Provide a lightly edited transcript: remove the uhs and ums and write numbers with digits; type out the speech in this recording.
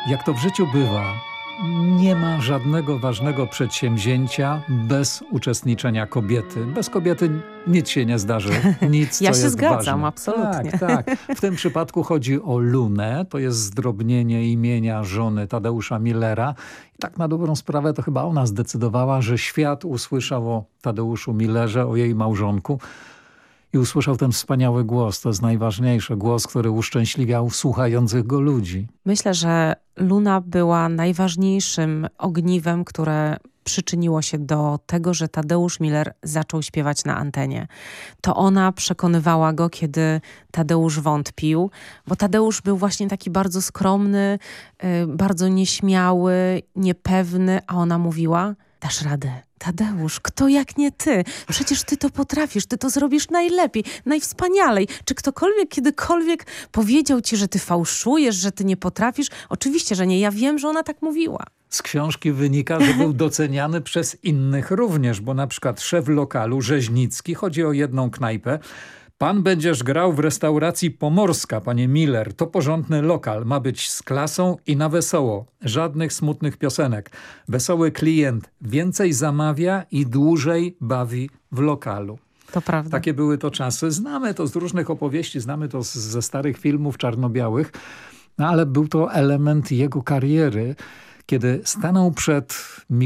Jak to w życiu bywa, nie ma żadnego ważnego przedsięwzięcia bez uczestniczenia kobiety. Bez kobiety nic się nie zdarzy, nic Ja co się jest zgadzam, ważne. absolutnie. Tak, tak. W tym przypadku chodzi o Lunę, to jest zdrobnienie imienia żony Tadeusza Millera. I tak na dobrą sprawę to chyba ona zdecydowała, że świat usłyszał o Tadeuszu Millerze, o jej małżonku. I usłyszał ten wspaniały głos, to jest najważniejsze, głos, który uszczęśliwiał słuchających go ludzi. Myślę, że Luna była najważniejszym ogniwem, które przyczyniło się do tego, że Tadeusz Miller zaczął śpiewać na antenie. To ona przekonywała go, kiedy Tadeusz wątpił, bo Tadeusz był właśnie taki bardzo skromny, bardzo nieśmiały, niepewny, a ona mówiła: dasz radę. Tadeusz, kto jak nie ty? Przecież ty to potrafisz, ty to zrobisz najlepiej, najwspanialej. Czy ktokolwiek kiedykolwiek powiedział ci, że ty fałszujesz, że ty nie potrafisz? Oczywiście, że nie. Ja wiem, że ona tak mówiła. Z książki wynika, że był doceniany przez innych również, bo na przykład szef lokalu Rzeźnicki, chodzi o jedną knajpę: pan będziesz grał w restauracji Pomorska, panie Miller. To porządny lokal. Ma być z klasą i na wesoło. Żadnych smutnych piosenek. Wesoły klient więcej zamawia i dłużej bawi w lokalu. To prawda. Takie były to czasy. Znamy to z różnych opowieści, znamy to ze starych filmów czarno-białych, no ale był to element jego kariery, kiedy stanął przed mikrofonem